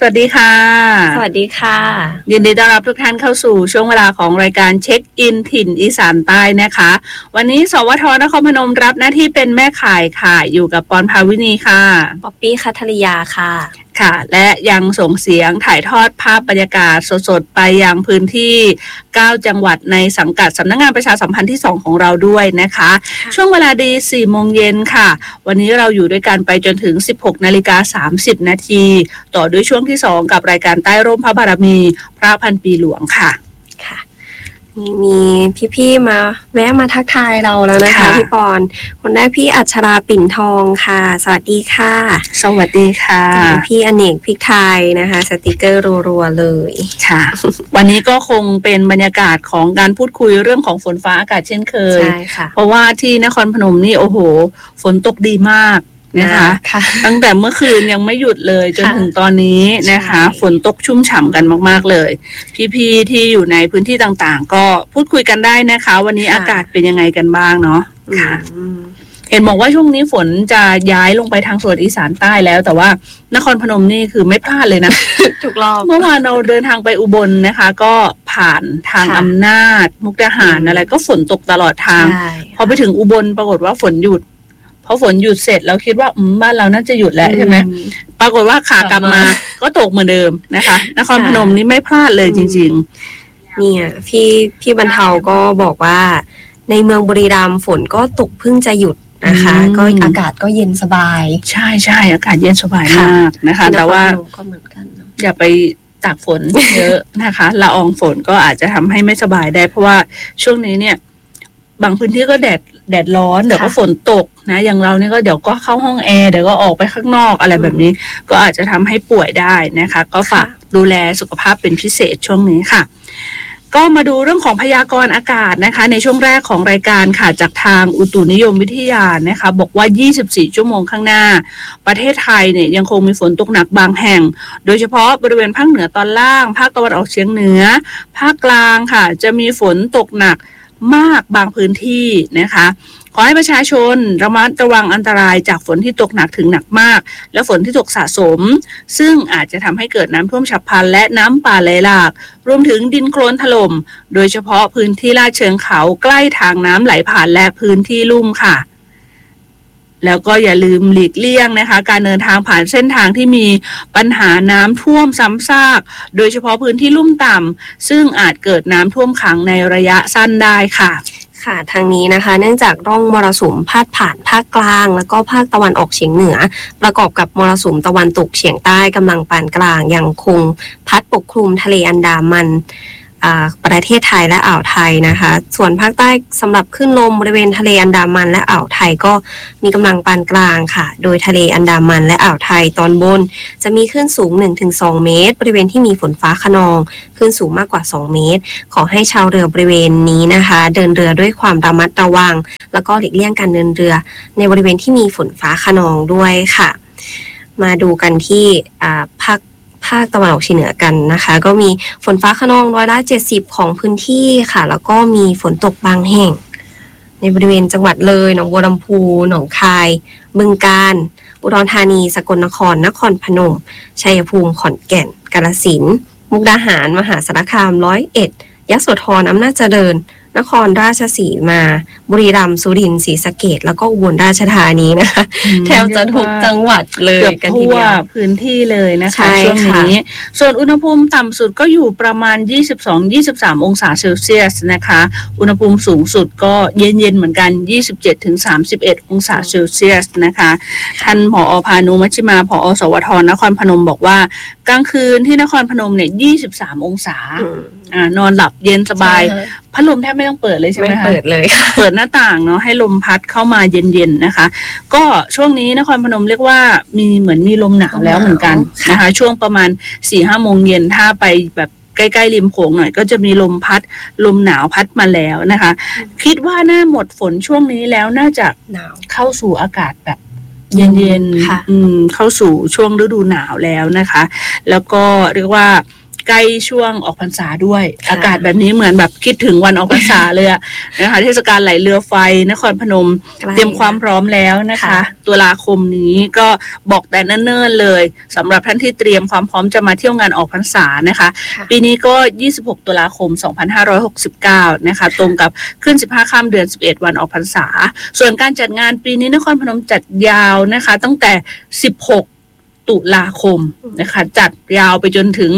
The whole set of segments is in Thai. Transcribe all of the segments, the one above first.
วัสดีค่ะสวัสดีค่ะยินดีต้อนรับทุกท่านเข้าสู่ช่วงเวลาของรายการเช็คอินถิ่นอีสานใต้นะคะวันนี้สวทนครพนมรับหน้าที่เป็นแม่ข่ายค่ะอยู่กับปอนภาวินีค่ะป๊อปปี้คัทริยาค่ะค่ะและยังส่งเสียงถ่ายทอดภาพบรรยากาศสดๆไปยังพื้นที่9จังหวัดในสังกัดสำนักงานประชาสัมพันธ์ที่2ของเราด้วยนะคะช่วงเวลาดี 4 โมงเย็นค่ะวันนี้เราอยู่ด้วยกันไปจนถึง 16:30 นาทีต่อด้วยช่วงที่2กับรายการใต้ร่มพระบารมีพระพันปีหลวงค่ะมีพี่ๆมาแวะมาทักทายเราแล้วนะคะพี่ปอนคนแรกพี่อัชราปิ่นทองค่ะสวัสดีค่ะสวัสดีค่ะพี่อเนกพริกไทยนะคะสติกเกอร์รัวๆเลยค่ะ วันนี้ก็คงเป็นบรรยากาศของการพูดคุยเรื่องของฝนฟ้าอากาศเช่นเคยใช่ค่ะเพราะว่าที่นครพนมนี่โอ้โหฝนตกดีมากนะคะตั้งแต่เมื่อคืนยังไม่หยุดเลยจนถึงตอนนี้นะคะฝนตกชุ่มฉ่ำกันมากๆเลยพี่ๆที่อยู่ในพื้นที่ต่างๆก็พูดคุยกันได้นะคะวันนี้อากาศเป็นยังไงกันบ้างเนาะค่ะเห็นบอกว่าช่วงนี้ฝนจะย้ายลงไปทางส่วนอีสานใต้แล้วแต่ว่านครพนมนี่คือไม่พลาดเลยนะถูกรอบเมื่อวานเราเดินทางไปอุบลนะคะก็ผ่านทางอำนาจมุกดาหารอะไรก็ฝนตกตลอดทางพอไปถึงอุบลปรากฏว่าฝนหยุดพอฝนหยุดเสร็จเราคิดว่าบ้านเราน่าจะหยุดแล้วใช่ไหมปรากฏว่าขากลับมาก็ตกเหมือนเดิมนะคะนครพนมนี่ไม่พลาดเลยจริงๆเนี่ยพี่บรรเทาก็บอกว่าในเมืองบุรีรัมย์ฝนก็ตกเพิ่งจะหยุดนะคะก็อากาศก็เย็นสบายใช่ใช่อากาศเย็นสบายมากนะคะแต่ว่าก็เหมือนกันอย่าไปตากฝนเยอะนะคะละอองฝนก็อาจจะทำให้ไม่สบายได้เพราะว่าช่วงนี้เนี่ยบางพื้นที่ก็แดดร้อนเดี๋ยวก็ฝนตกนะอย่างเราเนี่ยก็เดี๋ยวก็เข้าห้องแอร์เดี๋ยวก็ออกไปข้างนอกอะไรแบบนี้ก็อาจจะทำให้ป่วยได้นะคะก็ฝากดูแลสุขภาพเป็นพิเศษช่วงนี้ค่ะก็มาดูเรื่องของพยากรณ์อากาศนะคะในช่วงแรกของรายการค่ะจากทางอุตุนิยมวิทยานะคะบอกว่า24ชั่วโมงข้างหน้าประเทศไทยเนี่ยยังคงมีฝนตกหนักบางแห่งโดยเฉพาะบริเวณภาคเหนือตอนล่างภาคตะวันออกเฉียงเหนือภาคกลางค่ะจะมีฝนตกหนักมากบางพื้นที่นะคะขอให้ประชาชนระมัดระวังอันตรายจากฝนที่ตกหนักถึงหนักมากและฝนที่ตกสะสมซึ่งอาจจะทำให้เกิดน้ำท่วมฉับพลันและน้ำป่าไหลหลากรวมถึงดินโคลนถล่มโดยเฉพาะพื้นที่ลาดเชิงเขาใกล้ทางน้ำไหลผ่านและพื้นที่ลุ่มค่ะแล้วก็อย่าลืมหลีกเลี่ยงนะคะการเดินทางผ่านเส้นทางที่มีปัญหาน้ำท่วมซ้ำซากโดยเฉพาะพื้นที่ลุ่มต่ำซึ่งอาจเกิดน้ำท่วมขังในระยะสั้นได้ค่ะค่ะทางนี้นะคะเนื่องจากร่องมรสุมพาดผ่านภาคกลางแล้วก็ภาคตะวันออกเฉียงเหนือประกอบกับมรสุมตะวันตกเฉียงใต้กำลังปานกลางยังคงพัดปกคลุมทะเลอันดามันประเทศไทยและอ่าวไทยนะคะส่วนภาคใต้สำหรับคลื่นลมบริเวณทะเลอันดามันและอ่าวไทยก็มีกำลังปานกลางค่ะโดยทะเลอันดามันและอ่าวไทยตอนบนจะมีคลื่นสูง 1-2 เมตรบริเวณที่มีฝนฟ้าคะนองคลื่นสูงมากกว่า2 เมตรขอให้ชาวเรือบริเวณนี้นะคะเดินเรือด้วยความระมัดระวังแล้วก็หลีกเลี่ยงการเดินเรือในบริเวณที่มีฝนฟ้าคะนองด้วยค่ะมาดูกันที่ภาคตะวันออกเฉียงเหนือกันนะคะก็มีฝนฟ้าคะนอง70%ของพื้นที่ค่ะแล้วก็มีฝนตกบางแห่งในบริเวณจังหวัดเลยหนองบัวลำพูหนองคายบึงกาฬอุดรธานีสกลนครนครพนมชัยภูมิขอนแก่นกาฬสินธุ์มุกดาหารมหาสารคาม101ยโสธรอำนาจเจริญนครราชสีมาบุรีรัมย์สุรินทร์ศรีสะเกษแล้วก็อุบลราชธานีนะคะแทบจะทุกจังหวัดเลยกันทีเดียวพื้นที่เลยนะคะช่วงนี้ส่วนอุณหภูมิต่ำสุดก็อยู่ประมาณ 22-23 องศาเซลเซียสนะคะอุณหภูมิสูงสุดก็เย็นๆเหมือนกัน 27-31 องศาเซลเซียสนะคะท่านผอ.พานุมัชชิมาผอ.สวทนครพนมบอกว่ากลางคืนที่นครพนมเนี่ย23 องศานอนหลับเย็นสบายพัดลมแทบไม่ต้องเปิดเลยใช่ไหมคะไม่เปิดเลยเปิดหน้าต่างเนาะให้ลมพัดเข้ามาเย็นๆนะคะก็ช่วงนี้นครพนมเรียกว่าเหมือนมีลมหนาวแล้วเหมือนกันนะคะช่วงประมาณ 4-5 โมงเย็นถ้าไปแบบใกล้ๆริมโขงหน่อยก็จะมีลมพัดลมหนาวพัดมาแล้วนะคะคิดว่าน่าหมดฝนช่วงนี้แล้วน่าจะเข้าสู่อากาศแบบเย็นๆเข้าสู่ช่วงฤดูหนาวแล้วนะคะแล้วก็เรียกว่าใกล้ช่วงออกพรรษาด้วยอากาศแบบนี้เหมือนแบบคิดถึงวันออกพรรษาเลยนะคะเทศกาลไหลเรือไฟนครพนมเตรียมความพร้อมแล้วนะคะตุลาคมนี้ก็บอกแต่เนิ่นๆเลยสำหรับท่านที่เตรียมความพร้อมจะมาเที่ยวงานออกพรรษานะคะปีนี้ก็26ตุลาคม2569นะคะตรงกับขึ้น15ค่ำเดือน11วันออกพรรษาส่วนการจัดงานปีนี้นครพนมจัดยาวนะคะตั้งแต่16ตุลาคมนะคะจัดยาวไปจนถึง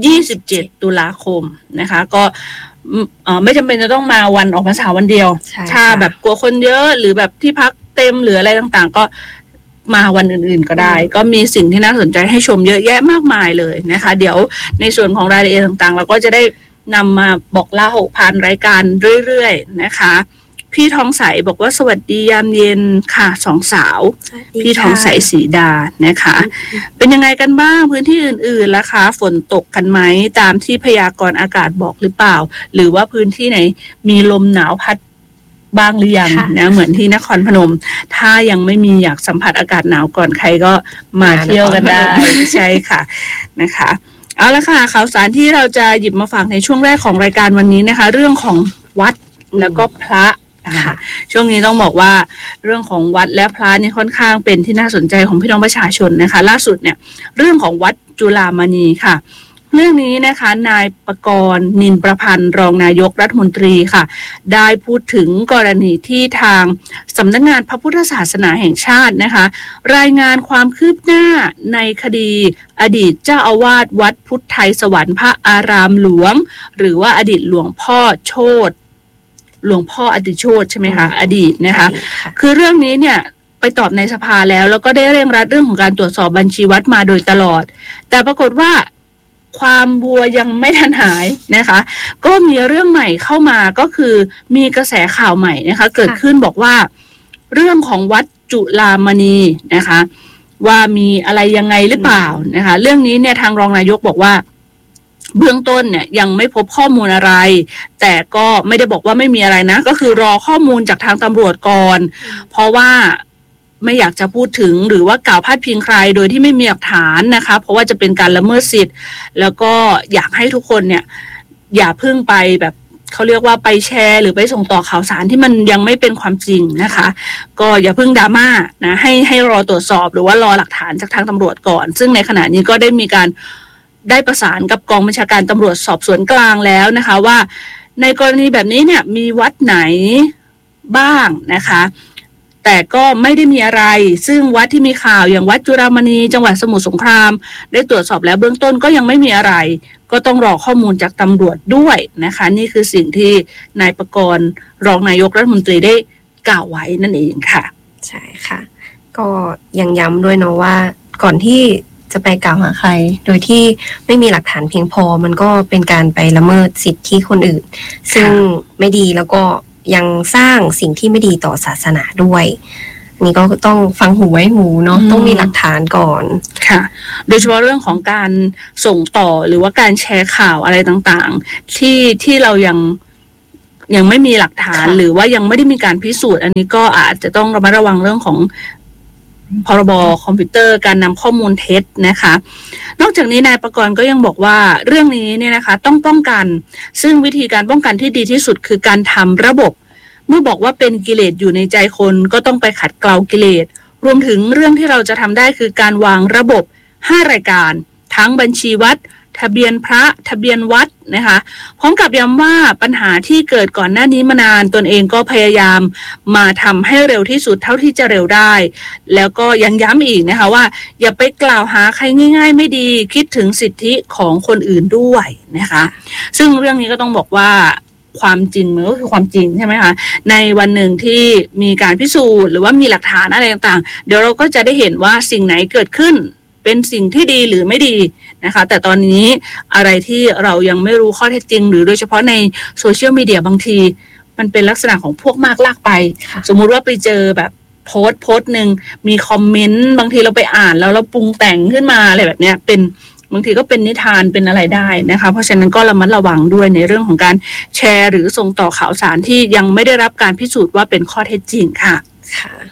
27ตุลาคมนะคะก็ไม่จำเป็นจะต้องมาวันออกพรรษาวันเดียวถ้าแบบกลัวคนเยอะหรือแบบที่พักเต็มหรืออะไรต่างๆก็มาวันอื่นๆก็ได้ก็มีสิ่งที่น่าสนใจให้ชมเยอะแยะมากมายเลยนะคะเดี๋ยวในส่วนของรายละเอียดต่างๆเราก็จะได้นำมาบอกเล่าผ่านรายการเรื่อยๆนะคะพี่ทองใสบอกว่าสวัสดียามเย็นค่ะสองสาวพี่ทองใสศรีดานะคะเป็นยังไงกันบ้างพื้นที่อื่นๆล่ะคะฝนตกกันไหมตามที่พยากรณ์อากาศบอกหรือเปล่าหรือว่าพื้นที่ไหนมีลมหนาวพัดบ้างหรือยังนะเหมือนที่นครพนมถ้ายังไม่มีอยากสัมผัสอากาศหนาวก่อนใครก็มาเที่ยวกันได้ใช่ค่ะนะคะเอาละค่ะข่าวสารที่เราจะหยิบมาฝากในช่วงแรกของรายการวันนี้นะคะเรื่องของวัดแล้วก็พระช่วงนี้ต้องบอกว่าเรื่องของวัดและพระนี่ค่อนข้างเป็นที่น่าสนใจของพี่น้องประชาชนนะคะล่าสุดเนี่ยเรื่องของวัดจุฬามณีค่ะเรื่องนี้นะคะนายปกรณ์นินประพันธ์รองนายกรัฐมนตรีค่ะได้พูดถึงกรณีที่ทางสำนักงานพระพุทธศาสนาแห่งชาตินะคะรายงานความคืบหน้าในคดีอดีตเจ้าอาวาสวัดพุทธไทยสวรรค์พระอารามหลวงหรือว่าอดีตหลวงพ่อโชติหลวงพ่ออดิโชติใช่ไหมคะอดีตนะคะคือเรื่องนี้เนี่ยไปตอบในสภาแล้วก็ได้เร่งรัดเรื่องของการตรวจสอบบัญชีวัดมาโดยตลอดแต่ปรากฏว่าความบัวยังไม่ทันหายนะคะก็มีเรื่องใหม่เข้ามาก็คือมีกระแสข่าวใหม่นะคะเกิดขึ้นบอกว่าเรื่องของวัดจุฬามณีนะคะว่ามีอะไรยังไงหรือเปล่านะคะเรื่องนี้เนี่ยทางรองนายกบอกว่าเบื้องต้นเนี่ยยังไม่พบข้อมูลอะไรแต่ก็ไม่ได้บอกว่าไม่มีอะไรนะก็คือรอข้อมูลจากทางตำรวจก่อนเพราะว่าไม่อยากจะพูดถึงหรือว่ากล่าวพาดพิงใครโดยที่ไม่มีหลักฐานนะคะเพราะว่าจะเป็นการละเมิดสิทธิ์แล้วก็อยากให้ทุกคนเนี่ยอย่าเพิ่งไปแบบเขาเรียกว่าไปแชร์หรือไปส่งต่อข่าวสารที่มันยังไม่เป็นความจริงนะคะก็อย่าเพิ่งดราม่านะให้รอตรวจสอบหรือว่ารอหลักฐานจากทางตำรวจก่อนซึ่งในขณะนี้ก็ได้มีการได้ประสานกับกองบัญชาการตำรวจสอบสวนกลางแล้วนะคะว่าในกรณีแบบนี้เนี่ยมีวัดไหนบ้างนะคะแต่ก็ไม่ได้มีอะไรซึ่งวัดที่มีข่าวอย่างวัดจุฬามณีจังหวัดสมุทรสงครามได้ตรวจสอบแล้วเบื้องต้นก็ยังไม่มีอะไรก็ต้องรอข้อมูลจากตำรวจด้วยนะคะนี่คือสิ่งที่นายปกรณ์รองนายกรัฐมนตรีได้กล่าวไว้นั่นเองค่ะใช่ค่ะก็ยังย้ำด้วยเนาะว่าก่อนที่จะไปกล่าวหาใครโดยที่ไม่มีหลักฐานเพียงพอมันก็เป็นการไปละเมิดสิทธิคนอื่นซึ่งไม่ดีแล้วก็ยังสร้างสิ่งที่ไม่ดีต่อศาสนาด้วยนี่ก็ต้องฟังหูไว้หูเนาะต้องมีหลักฐานก่อนค่ะโดยเฉพาะเรื่องของการส่งต่อหรือว่าการแชร์ข่าวอะไรต่างๆที่เรายังไม่มีหลักฐานหรือว่ายังไม่ได้มีการพิสูจน์อันนี้ก็อาจจะต้องระมัดระวังเรื่องของพรบคอมพิวเตอร์การนำข้อมูลเท็จนะคะนอกจากนี้นายประกรณ์ก็ยังบอกว่าเรื่องนี้เนี่ยนะคะต้องป้องกันซึ่งวิธีการป้องกันที่ดีที่สุดคือการทำระบบเมื่อบอกว่าเป็นกิเลสอยู่ในใจคนก็ต้องไปขัดเกลากิเลสรวมถึงเรื่องที่เราจะทำได้คือการวางระบบ5รายการทั้งบัญชีวัดทะเบียนพระทะเบียนวัดนะคะพร้อมกับย้ำว่าปัญหาที่เกิดก่อนหน้านี้มานานตนเองก็พยายามมาทำให้เร็วที่สุดเท่าที่จะเร็วได้แล้วก็ยังย้ำอีกนะคะว่าอย่าไปกล่าวหาใครง่ายๆไม่ดีคิดถึงสิทธิของคนอื่นด้วยนะคะซึ่งเรื่องนี้ก็ต้องบอกว่าความจริงมันก็คือความจริงใช่ไหมคะในวันหนึ่งที่มีการพิสูจน์หรือว่ามีหลักฐานอะไรต่างๆเดี๋ยวเราก็จะได้เห็นว่าสิ่งไหนเกิดขึ้นเป็นสิ่งที่ดีหรือไม่ดีนะคะแต่ตอนนี้อะไรที่เรายังไม่รู้ข้อเท็จจริงหรือโดยเฉพาะในโซเชียลมีเดียบางทีมันเป็นลักษณะของพวกมากลากไปสมมุติว่าไปเจอแบบโพสต์นึงมีคอมเมนต์บางทีเราไปอ่านแล้วเราปรุงแต่งขึ้นมาอะไรแบบเนี้ยเป็นบางทีก็เป็นนิทานเป็นอะไรได้นะคะเพราะฉะนั้นก็ระมัดระวังด้วยในเรื่องของการแชร์หรือส่งต่อข่าวสารที่ยังไม่ได้รับการพิสูจน์ว่าเป็นข้อเท็จจริงค่ะค่ะ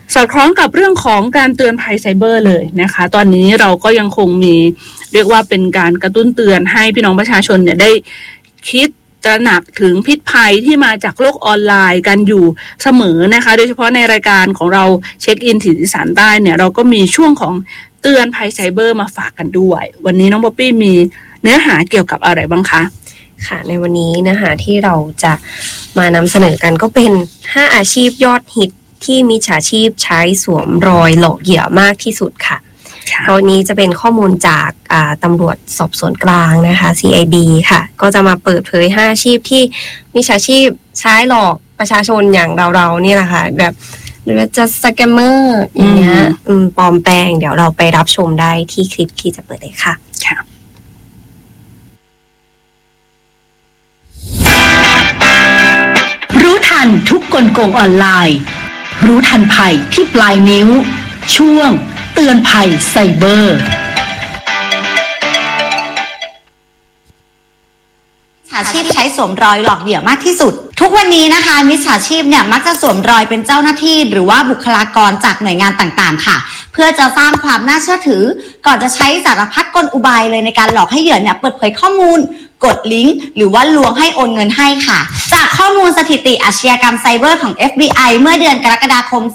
สอดคล้องกับเรื่องของการเตือนภัยไซเบอร์เลยนะคะตอนนี้เราก็ยังคงมีเรียกว่าเป็นการกระตุ้นเตือนให้พี่น้องประชาชนเนี่ยได้คิดตระหนักถึงพิษภัยที่มาจากโลกออนไลน์กันอยู่เสมอนะคะโดยเฉพาะในรายการของเราเช็คอินถิ่นอีสานใต้เนี่ยเราก็มีช่วงของเตือนภัยไซเบอร์มาฝากกันด้วยวันนี้น้องป๊อปปี้มีเนื้อหาเกี่ยวกับอะไรบ้างคะค่ะในวันนี้นะคะที่เราจะมานำเสนอกันก็เป็น5อาชีพยอดฮิตที่มิจฉาชีพใช้สวมรอยหลอกเหยื่อมากที่สุดค่ะตอนนี้จะเป็นข้อมูลจากตำรวจสอบสวนกลางนะคะ CID ค่ะก็จะมาเปิดเผย5อาชีพที่มิจฉาชีพใช้หลอกประชาชนอย่างเราๆนี่แหละค่ะแบบหรือจะสแกมเมอร์อย่างเงี้ยปลอมแปลงเดี๋ยวเราไปรับชมได้ที่คลิปที่จะเปิดเลยค่ะรู้ทันทุกกลโกงออนไลน์รู้ทันภัยที่ปลายนิ้วช่วงเตือนภัยไซเบอร์มิจฉาชีพใช้สวมรอยหลอกเหยื่อมากที่สุดทุกวันนี้นะคะมิจฉาชีพเนี่ยมักจะสวมรอยเป็นเจ้าหน้าที่หรือว่าบุคลากรจากหน่วยงานต่างๆค่ะเพื่อจะสร้างความน่าเชื่อถือก่อนจะใช้สารพัดกลอุบายเลยในการหลอกให้เหยื่อเนี่ยเปิดเผยข้อมูลกดลิงก์หรือว่าลวงให้โอนเงินให้ค่ะจากข้อมูลสถิติอาชญากรรมไซเบอร์ของ FBI เมื่อเดือนกรกฎาคม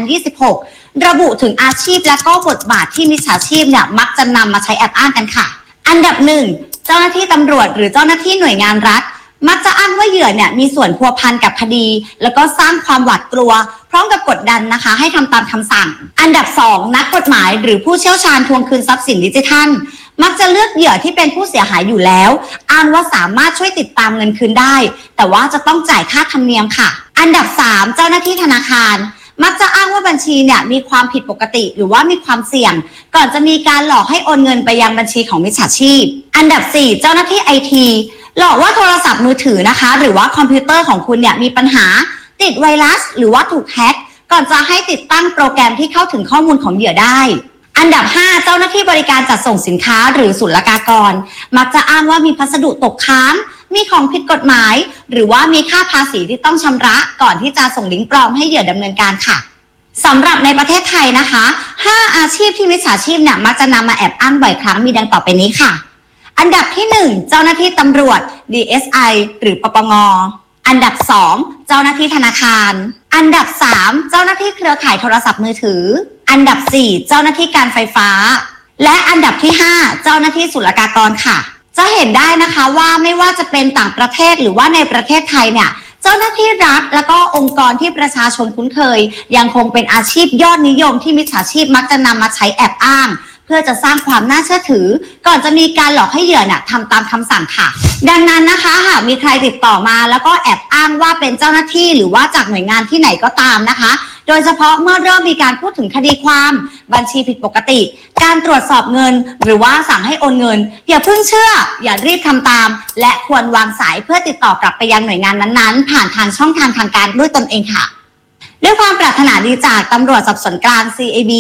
2026 ระบุถึงอาชีพและก็บทบาทที่มิจฉาชีพเนี่ยมักจะนำมาใช้แอบอ้างกันค่ะอันดับ1เจ้าหน้าที่ตำรวจหรือเจ้าหน้าที่หน่วยงานรัฐมักจะอ้างว่าเหยื่อเนี่ยมีส่วนพัวพันกับคดีแล้วก็สร้างความหวาดกลัวพร้อมกับกดดันนะคะให้ทำตามคำสั่งอันดับ2นักกฎหมายหรือผู้เชี่ยวชาญทวงคืนทรัพย์สินดิจิทัลมักจะเลือกเหยื่อที่เป็นผู้เสียหายอยู่แล้วอ้างว่าสามารถช่วยติดตามเงินคืนได้แต่ว่าจะต้องจ่ายค่าธรรมเนียมค่ะอันดับ3เจ้าหน้าที่ธนาคารมักจะอ้างว่าบัญชีเนี่ยมีความผิดปกติหรือว่ามีความเสี่ยงก่อนจะมีการหลอกให้โอนเงินไปยังบัญชีของมิจฉาชีพอันดับ4เจ้าหน้าที่ IT หลอกว่าโทรศัพท์มือถือนะคะหรือว่าคอมพิวเตอร์ของคุณเนี่ยมีปัญหาติดไวรัสหรือว่าถูกแฮ็กก่อนจะให้ติดตั้งโปรแกรมที่เข้าถึงข้อมูลของเหยื่อได้อันดับ5เจ้าหน้าที่บริการจัดส่งสินค้าหรือศุลกากรมักจะอ้างว่ามีพัสดุตกค้างมีของผิดกฎหมายหรือว่ามีค่าภาษีที่ต้องชำระก่อนที่จะส่งลิงก์ปลอมให้เหยื่อดำเนินการค่ะสำหรับในประเทศไทยนะคะ5อาชีพที่มิจฉาชีพเนี่ยมักจะนำมาแอบอ้างบ่อยครั้งมีดังต่อไปนี้ค่ะอันดับที่1เจ้าหน้าที่ตำรวจ DSI หรือปปง.อันดับ2เจ้าหน้าที่ธนาคารอันดับ3เจ้าหน้าที่เครือข่ายโทรศัพท์มือถืออันดับ4เจ้าหน้าที่การไฟฟ้าและอันดับที่5เจ้าหน้าที่ศุลกากรค่ะจะเห็นได้นะคะว่าไม่ว่าจะเป็นต่างประเทศหรือว่าในประเทศไทยเนี่ยเจ้าหน้าที่รัฐและก็องค์กรที่ประชาชนคุ้นเคยยังคงเป็นอาชีพยอดนิยมที่มิจฉาชีพมักจะนำมาใช้แอบอ้างเพื่อจะสร้างความน่าเชื่อถือก่อนจะมีการหลอกให้เหยื่อทำตามคำสั่งค่ะดังนั้นนะคะหากมีใครติดต่อมาแล้วก็แอบอ้างว่าเป็นเจ้าหน้าที่หรือว่าจากหน่วยงานที่ไหนก็ตามนะคะโดยเฉพาะเมื่อเริ่มมีการพูดถึงคดีความบัญชีผิดปกติการตรวจสอบเงินหรือว่าสั่งให้โอนเงินอย่าเพิ่งเชื่ออย่ารีบทำตามและควรวางสายเพื่อติดต่อกลับไปยังหน่วยงานนั้นๆผ่านทางช่องทางทางการด้วยตนเองค่ะด้วยความปรารถนาดีจากตำรวจสอบสวนกลาง CID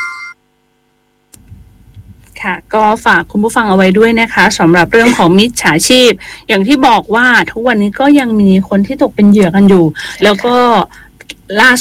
ค่ะก็ฝากคุณผู้ฟังเอาไว้ด้วยนะคะสำหรับเรื่องของมิจฉาชีพอย่างที่บอกว่าทุกวันนี้ก็ยังมีคนที่ตกเป็นเหยื่อกันอยู่แล้วก็ล่า